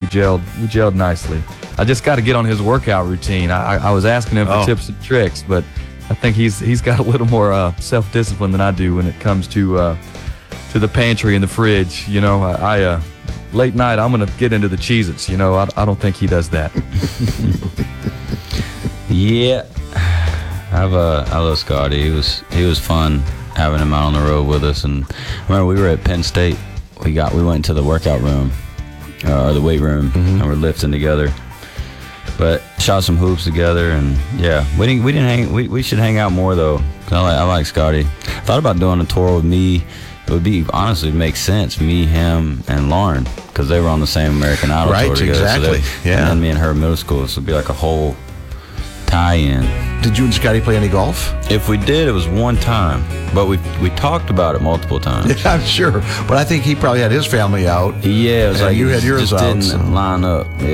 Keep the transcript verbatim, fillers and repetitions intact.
gelled we gelled nicely. I just got to get on his workout routine. I, I was asking him for Oh. tips and tricks, but I think he's he's got a little more uh, self-discipline than I do when it comes to uh, to the pantry and the fridge. You know, I, I uh, late night I'm gonna get into the Cheez-Its. You know, I, I don't think he does that. Yeah, I've uh, I love Scotty. He was he was fun having him out on the road with us. And I remember we were at Penn State. We got we went to the workout room uh, or the weight room, Mm-hmm. and we're lifting together. But shot some hoops together, and yeah, we didn't we didn't hang. We, we should hang out more though. 'Cause I like I like Scotty. I thought about doing a tour with me. It would be honestly make sense. Me, him, and Lauren, because they were on the same American Idol Right, tour together. exactly, So they, yeah. And then me and her middle school. So it'd be like a whole tie-in. Did you and Scotty play any golf? If we did, it was one time, but we we talked about it multiple times. Yeah, I'm sure. But I think he probably had his family out. Yeah, it was And like you it had yours just out, didn't so- line up.